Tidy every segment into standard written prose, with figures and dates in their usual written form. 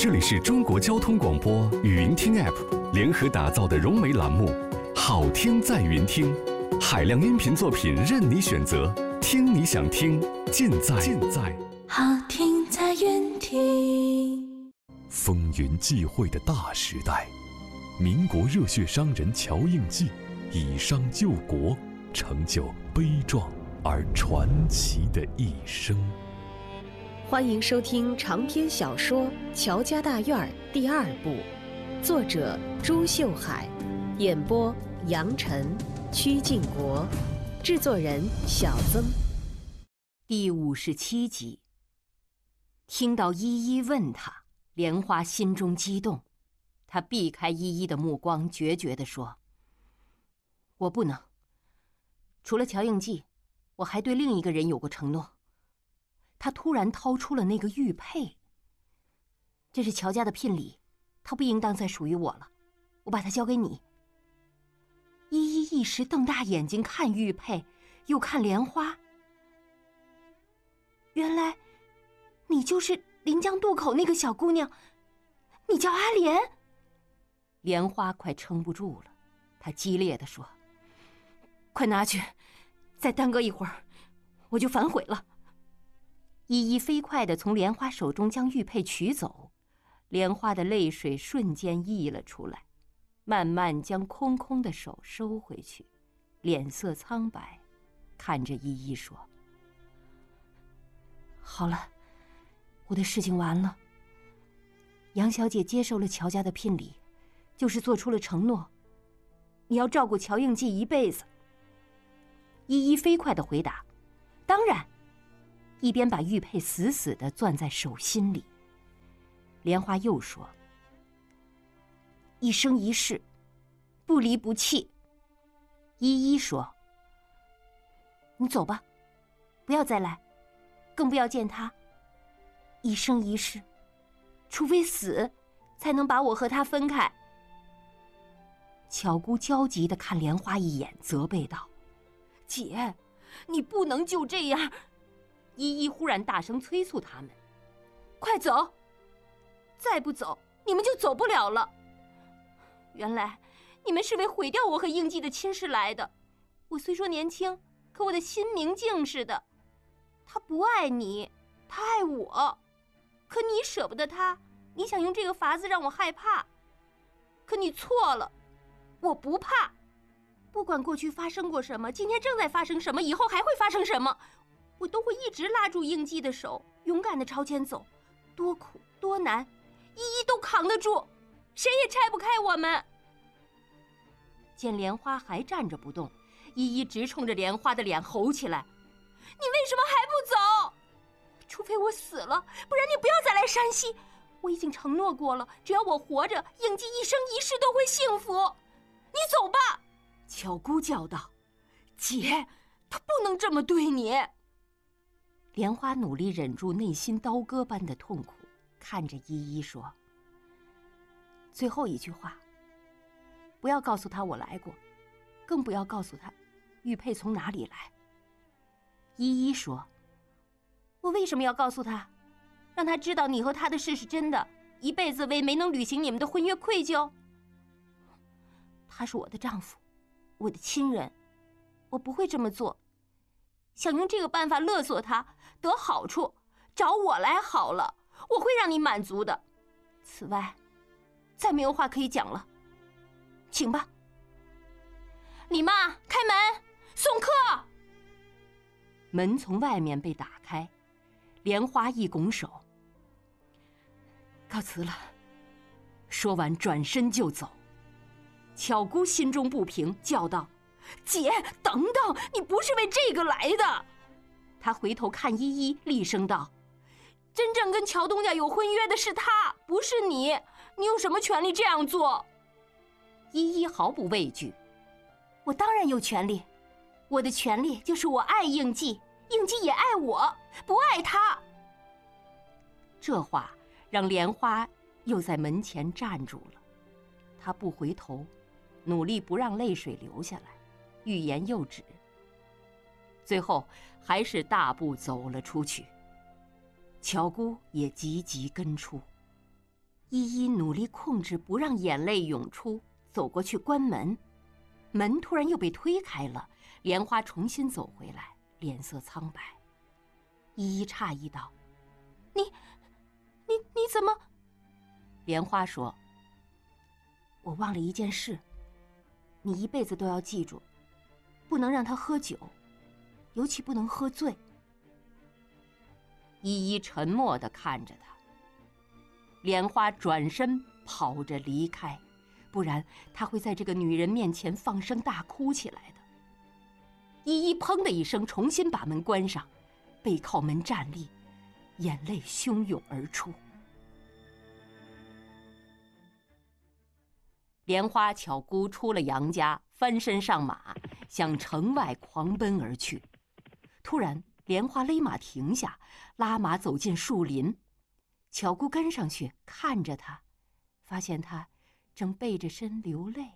这里是中国交通广播语音听 App 联合打造的融媒栏目《好听在云听》，海量音频作品任你选择，听你想听，尽在好听在云听。 风云际会的大时代，民国热血商人乔应记以商救国，成就悲壮而传奇的一生。 欢迎收听长篇小说《乔家大院》第2部，作者朱秀海，演播杨晨、曲靖国，制作人小曾。 第57集。听到依依问他，莲花心中激动，他避开依依的目光，决绝地说：“我不能。除了乔应记，我还对另一个人有过承诺。”他突然掏出了那个玉佩。这是乔家的聘礼，它不应当再属于我了，我把它交给你。依依一时瞪大眼睛看玉佩，又看莲花。原来你就是临江渡口那个小姑娘，你叫阿莲。莲花快撑不住了，她激烈地说：“快拿去，再耽搁一会儿，我就反悔了。”依依飞快地从莲花手中将玉佩取走，莲花的泪水瞬间溢了出来，慢慢将空空的手收回去，脸色苍白，看着依依说：“好了，我的事情完了。杨小姐接受了乔家的聘礼，就是做出了承诺，你要照顾乔应记一辈子。”依依飞快地回答：“当然。”一边把玉佩死死地攥在手心里。莲花又说：“一生一世，不离不弃。”依依说：“你走吧，不要再来，更不要见他。一生一世，除非死，才能把我和他分开。”巧姑焦急地看莲花一眼，责备道：“姐，你不能就这样。”依依忽然大声催促他们：“快走！再不走，你们就走不了了。原来你们是为毁掉我和应记的亲事来的。我虽说年轻，可我的心明镜似的。他不爱你，他爱我。可你舍不得他，你想用这个法子让我害怕。可你错了，我不怕。不管过去发生过什么，今天正在发生什么，以后还会发生什么，我都会一直拉住应记的手，勇敢地朝前走，多苦多难，依依都扛得住，谁也拆不开我们。”见莲花还站着不动，依依直冲着莲花的脸吼起来：“你为什么还不走？除非我死了，不然你不要再来山西。我已经承诺过了，只要我活着，应记一生一世都会幸福。你走吧！”巧姑叫道：“姐，他不能这么对你。”莲花努力忍住内心刀割般的痛苦，看着依依说：“最后一句话，不要告诉他我来过，更不要告诉他玉佩从哪里来。”依依说：“我为什么要告诉他？让他知道你和他的事是真的，一辈子为没能履行你们的婚约愧疚？他是我的丈夫，我的亲人，我不会这么做。想用这个办法勒索他得好处，找我来好了，我会让你满足的。此外，再没有话可以讲了，请吧。李妈，开门，送客。”门从外面被打开，莲花一拱手：“告辞了。”说完转身就走。巧姑心中不平，叫道：“姐，等等，你不是为这个来的。”她回头看依依，厉声道：“真正跟乔东家有婚约的是他，不是你，你有什么权利这样做？”依依毫不畏惧：“我当然有权利，我的权利就是我爱应记，应记也爱我，不爱他。”这话让莲花又在门前站住了，她不回头，努力不让泪水流下来，欲言又止，最后还是大步走了出去。巧姑也急急跟出。 依依努力控制不让眼泪涌出，走过去关门，门突然又被推开了，莲花重新走回来，脸色苍白。依依诧异道：“你怎么？”莲花说：“我忘了一件事，你一辈子都要记住，不能让他喝酒，尤其不能喝醉。”依依沉默地看着他。莲花转身跑着离开，不然他会在这个女人面前放声大哭起来的。依依砰的一声重新把门关上，背靠门站立，眼泪汹涌而出。莲花巧姑出了杨家，翻身上马，向城外狂奔而去。突然，莲花勒马停下，拉马走进树林。巧姑跟上去看着他，发现他正背着身流泪。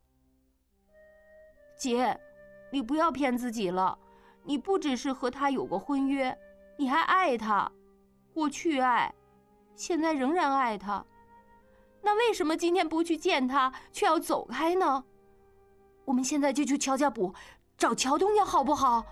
姐，你不要骗自己了，你不只是和他有过婚约，你还爱他，过去爱，现在仍然爱他。那为什么今天不去见他，却要走开呢？我们现在就去乔家堡找乔东家好不好？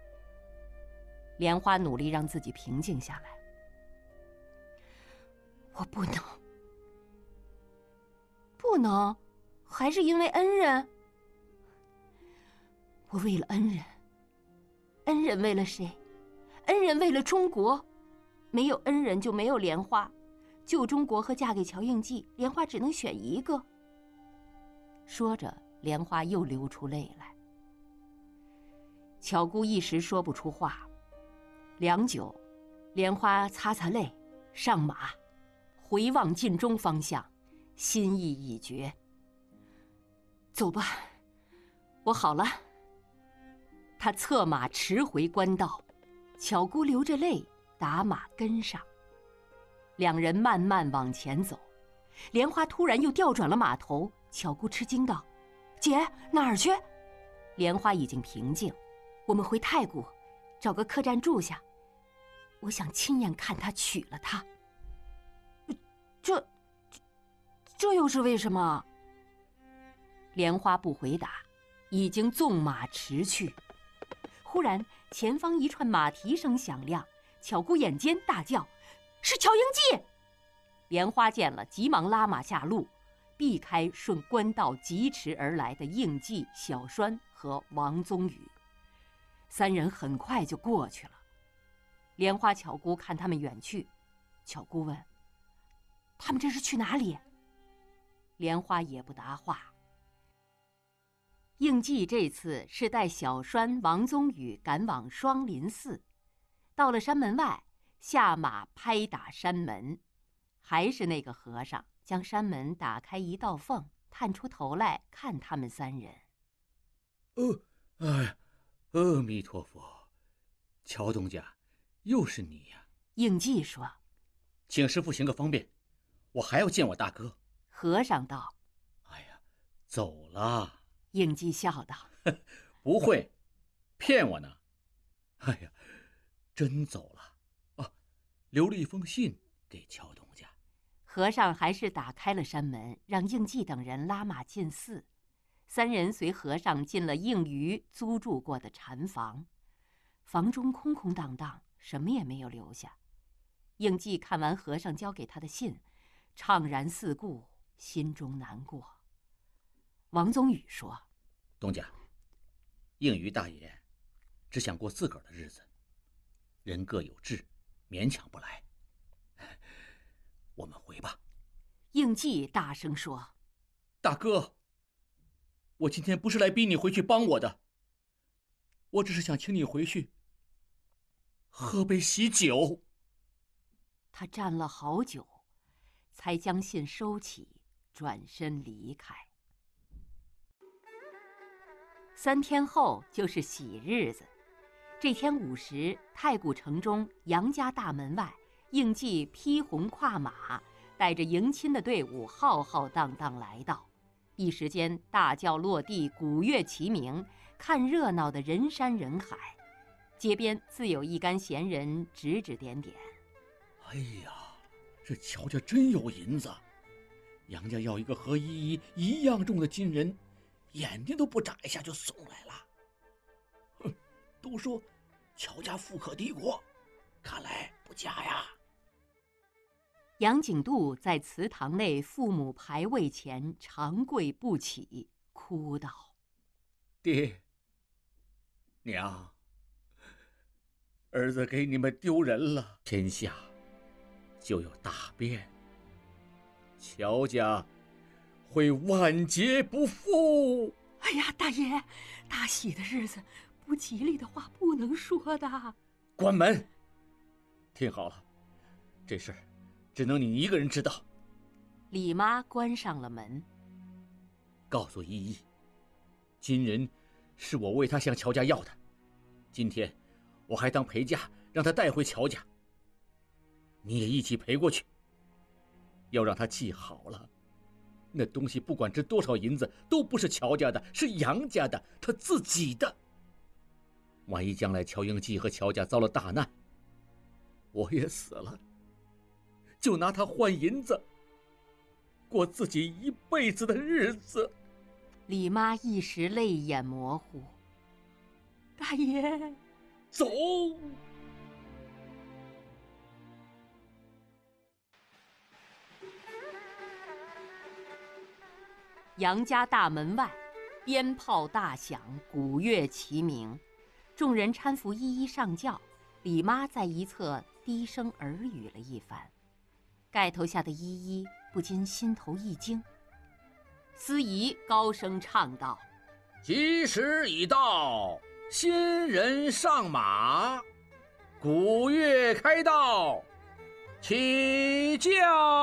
莲花努力让自己平静下来。我不能，还是因为恩人？我为了恩人，恩人为了谁？恩人为了中国，没有恩人就没有莲花，救中国和嫁给乔应季，莲花只能选一个。说着，莲花又流出泪来。巧姑一时说不出话，良久，莲花擦擦泪，上马，回望晋中方向，心意已决。走吧，我好了。他策马驰回官道，巧姑流着泪打马跟上。两人慢慢往前走，莲花突然又调转了马头。巧姑吃惊道：“姐，哪儿去？”莲花已经平静：“我们回太谷，找个客栈住下。我想亲眼看他娶了她。”这又是为什么？莲花不回答，已经纵马驰去。忽然，前方一串马蹄声响亮，巧姑眼尖大叫：“是乔应季！”莲花见了，急忙拉马下路，避开顺官道疾驰而来的应季、小栓和王宗宇。三人很快就过去了。莲花、巧姑看他们远去，巧姑问：“他们这是去哪里？”莲花也不答话。应季这次是带小栓、王宗宇赶往双林寺，到了山门外，下马拍打山门，还是那个和尚将山门打开一道缝，探出头来看他们三人。 阿弥陀佛，乔东家，又是你呀！ 应季说：“ 请师父行个方便，我还要见我大哥。” 和尚道：“ 哎呀，走了。” 应季笑道：“ 不会，骗我呢。哎呀，真走了啊！留了一封信给乔东家。” 和尚还是打开了山门，让应季等人拉马进寺。三人随和尚进了应余租住过的禅房，房中空空荡荡，什么也没有留下。应季看完和尚交给他的信，怅然四顾，心中难过。王宗宇说：“ 东家，应余大爷只想过自个儿的日子，人各有志，勉强不来。我们回吧。” 应季大声说：“ 大哥，我今天不是来逼你回去帮我的，我只是想请你回去喝杯喜酒。” 他站了好久，才将信收起，转身离开。3天后就是喜日子。这天午时，太谷城中杨家大门外，应季披红跨马，带着迎亲的队伍浩浩荡荡来到。一时间，大轿落地，鼓乐齐鸣，看热闹的人山人海。街边自有一干闲人指指点点：“ 哎呀，这乔家真有银子， 杨家要一个和依依一样重的金人，眼睛都不眨一下就送来了。哼，都说乔家富可敌国，看来不假呀。 杨景度在祠堂内父母牌位前长跪不起，哭道：“ 爹娘，儿子给你们丢人了，天下就有大变，乔家会万劫不复。” 哎呀，大爷，大喜的日子，不吉利的话不能说的。 关门！听好了，这事儿只能你一个人知道。 李妈关上了门。 告诉依依，金人是我为她向乔家要的，今天我还当陪嫁，让她带回乔家。你也一起陪过去，要让她记好了，那东西不管值多少银子，都不是乔家的，是杨家的，他自己的。万一将来乔英记和乔家遭了大难，我也死了，就拿它换银子，过自己一辈子的日子。 李妈一时泪眼模糊。大爷， 走！ 杨家大门外，鞭炮大响，鼓乐齐鸣，众人搀扶依依上轿。李妈在一侧低声耳语了一番，盖头下的依依不禁心头一惊。司仪高声唱道：“ 吉时已到，新人上马，鼓乐开道，起轿。”